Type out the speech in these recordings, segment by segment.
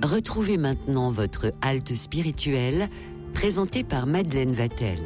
Retrouvez maintenant votre halte spirituelle, présentée par Madeleine Vatel.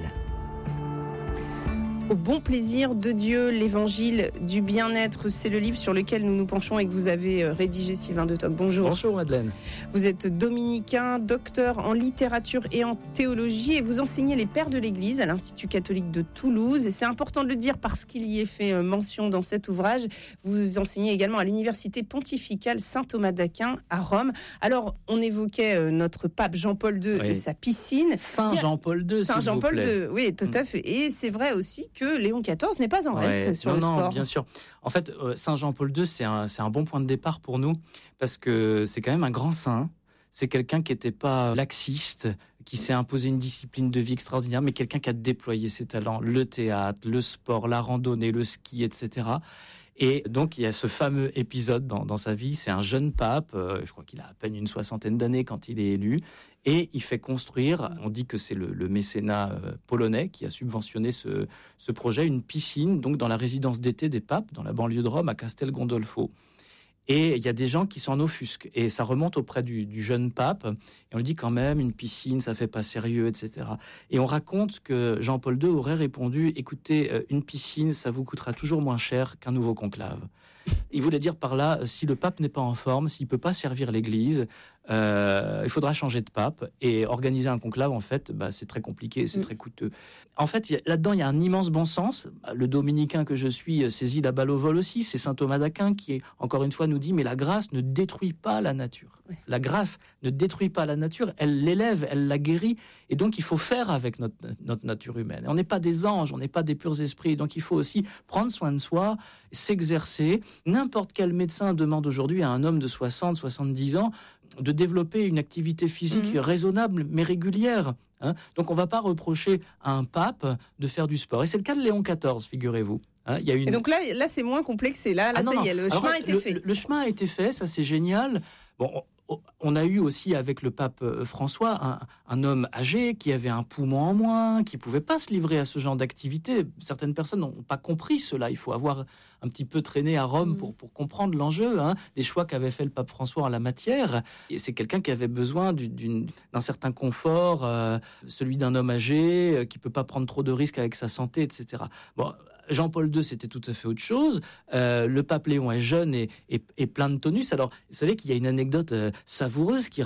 Au bon plaisir de Dieu, l'évangile du bien-être, c'est le livre sur lequel nous nous penchons et que vous avez rédigé, Sylvain de Tocque. Bonjour. Bonjour Madeleine. Vous êtes dominicain, docteur en littérature et en théologie et vous enseignez les pères de l'Église à l'Institut catholique de Toulouse. Et c'est important de le dire parce qu'il y est fait mention dans cet ouvrage. Vous enseignez également à l'Université pontificale Saint-Thomas d'Aquin à Rome. Alors, on évoquait notre pape Jean-Paul II et sa piscine. Saint Jean-Paul II, Saint s'il vous Jean-Paul plaît. II, oui, tout à fait. Et c'est vrai aussi que Léon XIV n'est pas en reste sur le sport. Non, bien sûr. En fait, Saint Jean-Paul II, c'est un bon point de départ pour nous, parce que c'est quand même un grand saint. C'est quelqu'un qui n'était pas laxiste, qui s'est imposé une discipline de vie extraordinaire, mais quelqu'un qui a déployé ses talents, le théâtre, le sport, la randonnée, le ski, etc. Et donc, il y a ce fameux épisode dans sa vie. C'est un jeune pape, je crois qu'il a à peine une 60aine d'années quand il est élu, et il fait construire, on dit que c'est le mécénat polonais qui a subventionné ce projet, une piscine donc dans la résidence d'été des papes, dans la banlieue de Rome, à Castel Gandolfo. Et il y a des gens qui s'en offusquent. Et ça remonte auprès du jeune pape. Et on lui dit quand même, une piscine, ça fait pas sérieux, etc. Et on raconte que Jean-Paul II aurait répondu, écoutez, une piscine, ça vous coûtera toujours moins cher qu'un nouveau conclave. Il voulait dire par là, si le pape n'est pas en forme, s'il peut pas servir l'Église, il faudra changer de pape. Et organiser un conclave, en fait, c'est très compliqué, c'est très coûteux. En fait, là-dedans, il y a un immense bon sens. Le dominicain que je suis saisit la balle au vol aussi. C'est saint Thomas d'Aquin qui, encore une fois, nous dit, mais la grâce ne détruit pas la nature. Oui. La grâce ne détruit pas la nature, elle l'élève, elle la guérit. Et donc, il faut faire avec notre nature humaine. Et on n'est pas des anges, on n'est pas des purs esprits. Donc, il faut aussi prendre soin de soi, s'exercer. N'importe quel médecin demande aujourd'hui à un homme de 60, 70 ans de développer une activité physique raisonnable mais régulière. Donc on ne va pas reprocher à un pape de faire du sport. Et c'est le cas de Léon XIV, figurez-vous. Il y a une... Et donc là c'est moins complexé. Là ça y est, le chemin a été fait. Le chemin a été fait, ça c'est génial. Bon, on a eu aussi avec le pape François un homme âgé qui avait un poumon en moins, qui pouvait pas se livrer à ce genre d'activité. Certaines personnes n'ont pas compris cela. Il faut avoir un petit peu traîné à Rome pour comprendre l'enjeu des choix qu'avait fait le pape François en la matière. Et c'est quelqu'un qui avait besoin d'un certain confort, celui d'un homme âgé qui peut pas prendre trop de risques avec sa santé, etc. Bon. Jean-Paul II, c'était tout à fait autre chose. Le pape Léon est jeune et plein de tonus. Alors, vous savez qu'il y a une anecdote savoureuse qui